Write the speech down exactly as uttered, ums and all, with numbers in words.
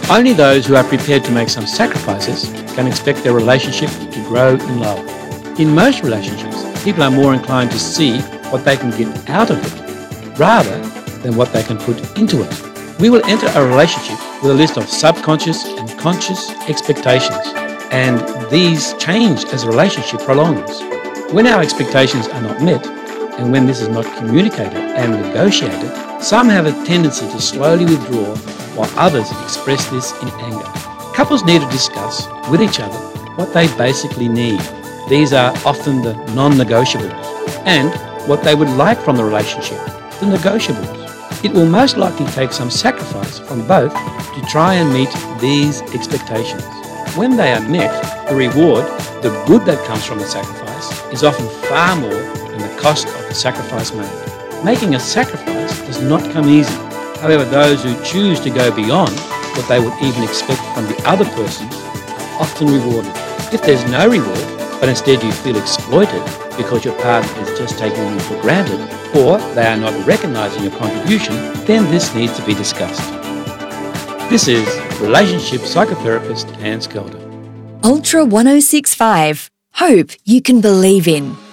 Only those who are prepared to make some sacrifices can expect their relationship to grow in love. In most relationships, people are more inclined to see what they can get out of it rather than what they can put into it. We will enter a relationship with a list of subconscious and conscious expectations, and these change as the relationship prolongs. When our expectations are not met, and when this is not communicated and negotiated, some have a tendency to slowly withdraw while others express this in anger. Couples need to discuss with each other what they basically need. These are often the non-negotiables, and what they would like from the relationship, the negotiables. It will most likely take some sacrifice from both to try and meet these expectations. When they are met, the reward, the good that comes from the sacrifice, is often far more than the cost of the sacrifice made. Making a sacrifice does not come easy. However, those who choose to go beyond what they would even expect from the other person are often rewarded. If there's no reward, but instead you feel exploited because your partner is just taking you for granted, or they are not recognizing your contribution, then this needs to be discussed. This is relationship psychotherapist Anne Skelder. Ultra one oh six point five. Hope you can believe in.